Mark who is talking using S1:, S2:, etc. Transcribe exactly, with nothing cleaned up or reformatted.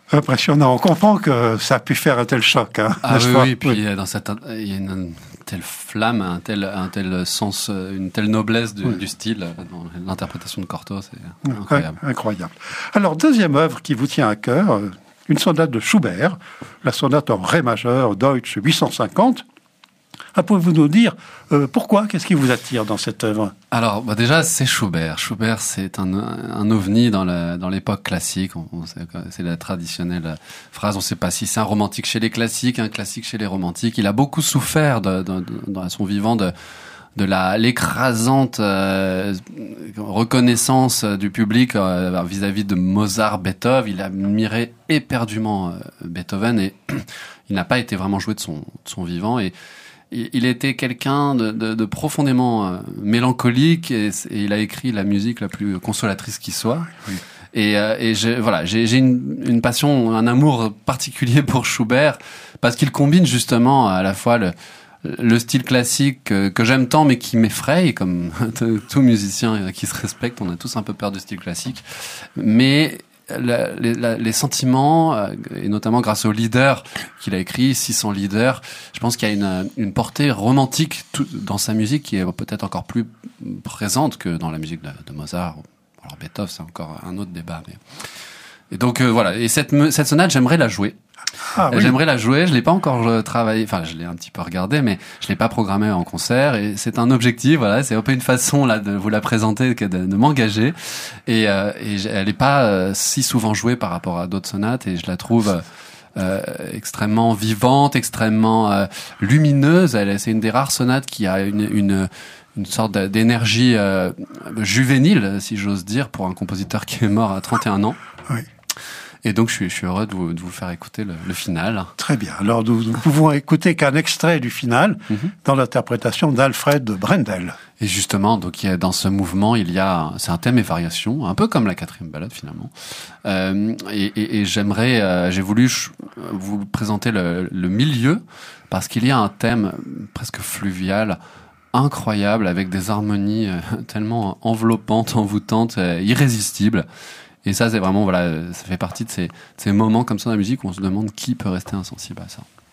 S1: Impressionnant. On comprend que ça a pu faire un tel choc. Hein,
S2: ah oui,
S1: pas
S2: oui. Puis oui. Dans cette, il y a une telle flamme, un tel, un tel sens, une telle noblesse du, oui. du style dans l'interprétation de Cortot, c'est incroyable.
S1: Ouais, incroyable. Alors, deuxième œuvre qui vous tient à cœur, une sonate de Schubert, la sonate en ré majeur, Deutsch huit cent cinquante. Ah, pouvez-vous nous dire euh, pourquoi? Qu'est-ce qui vous attire dans cette œuvre?
S2: Alors, bah déjà, c'est Schubert. Schubert, c'est un, un ovni dans, la, dans l'époque classique. On, on sait, c'est la traditionnelle phrase. On ne sait pas si c'est un romantique chez les classiques, un classique chez les romantiques. Il a beaucoup souffert de, de, de, dans son vivant de, de la l'écrasante euh, reconnaissance du public euh, vis-à-vis de Mozart, Beethoven. Il a admiré éperdument euh, Beethoven et il n'a pas été vraiment joué de son, de son vivant. Et il était quelqu'un de, de, de profondément euh, mélancolique et, et il a écrit la musique la plus consolatrice qui soit. Oui. Et, euh, et je, voilà, j'ai, j'ai une, une passion, un amour particulier pour Schubert parce qu'il combine justement à la fois le, le style classique que, que j'aime tant mais qui m'effraie, comme tout musicien qui se respecte, on a tous un peu peur du style classique, mais La, les, la, les sentiments, euh, et notamment grâce au leader qu'il a écrit, six cents leaders, je pense qu'il y a une, une portée romantique tout, dans sa musique qui est peut-être encore plus présente que dans la musique de, de Mozart. Alors Beethoven, c'est encore un autre débat. Mais... Et donc euh, voilà, et cette, cette sonate, j'aimerais la jouer. Ah, oui. J'aimerais la jouer, je l'ai pas encore travaillé, enfin je l'ai un petit peu regardé, mais je l'ai pas programmé en concert et c'est un objectif, voilà, c'est un peu une façon là de vous la présenter que de, de m'engager et, euh, et elle est pas euh, si souvent jouée par rapport à d'autres sonates et je la trouve euh, extrêmement vivante, extrêmement euh, lumineuse. Elle, c'est une des rares sonates qui a une, une une sorte d'énergie euh, juvénile, si j'ose dire, pour un compositeur qui est mort à trente et un ans.
S1: Oui.
S2: Et donc, je suis, je suis heureux de vous, de vous faire écouter le, le final.
S1: Très bien. Alors, nous ne pouvons écouter qu'un extrait du final mm-hmm. dans l'interprétation d'Alfred Brendel.
S2: Et justement, donc, il y a, dans ce mouvement, il y a, c'est un thème et variation, un peu comme la quatrième ballade, finalement. Euh, et, et, et j'aimerais, euh, j'ai voulu ch- vous présenter le, le milieu, parce qu'il y a un thème presque fluvial, incroyable, avec des harmonies euh, tellement enveloppantes, envoûtantes, euh, irrésistibles. Et ça, c'est vraiment, voilà, ça fait partie de ces, de ces moments comme ça dans la musique où on se demande qui peut rester insensible à ça.